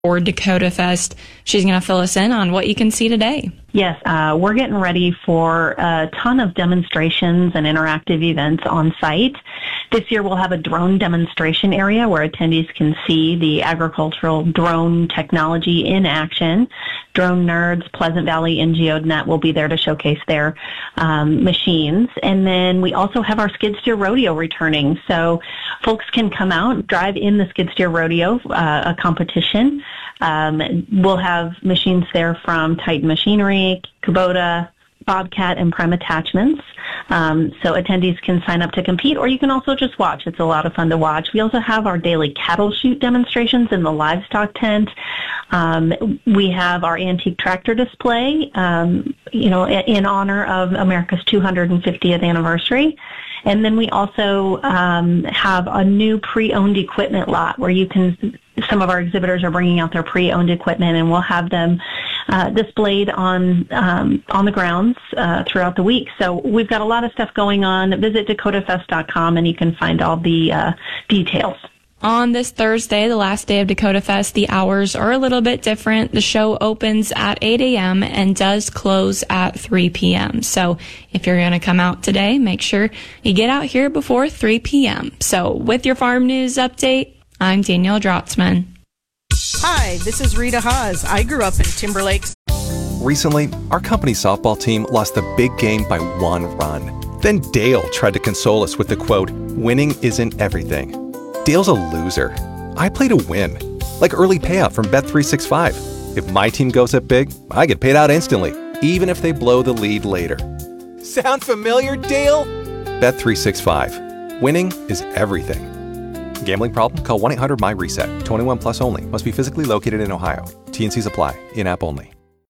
for Dakota Fest. She's going to fill us in on what you can see today. Yes, we're getting ready for a ton of demonstrations and interactive events on site. This year we'll have a drone demonstration area where attendees can see the agricultural drone technology in action. Drone Nerds, Pleasant Valley, and GeoNet will be there to showcase their machines. And then we also have our Skid Steer Rodeo returning. So folks can come out, drive in the Skid Steer Rodeo, a competition. We'll have machines there from Titan Machinery, Kubota, Bobcat, and Prime Attachments. So attendees can sign up to compete, or you can also just watch. It's a lot of fun to watch. We also have our daily cattle shoot demonstrations in the livestock tent. We have our antique tractor display, in honor of America's 250th anniversary. And then we also have a new pre-owned equipment lot where some of our exhibitors are bringing out their pre-owned equipment, and we'll have them displayed on the grounds throughout the week. So we've got a lot of stuff going on. Visit dakotafest.com and you can find all the details. On this Thursday, the last day of Dakota Fest, the hours are a little bit different. The show opens at 8 a.m. and does close at 3 p.m. So if you're going to come out today, make sure you get out here before 3 p.m. So with your farm news update, I'm Danielle Drotzman. Hi, this is Rita Haas. I grew up in Timberlake. Recently, our company softball team lost the big game by 1 run. Then Dale tried to console us with the quote, "Winning isn't everything." Dale's a loser. I play to win. Like early payout from Bet365. If my team goes up big, I get paid out instantly, even if they blow the lead later. Sound familiar, Dale? Bet365. Winning is everything. Gambling problem? Call 1-800-MY-RESET. 21 plus only. Must be physically located in Ohio. T&Cs apply. In-app only.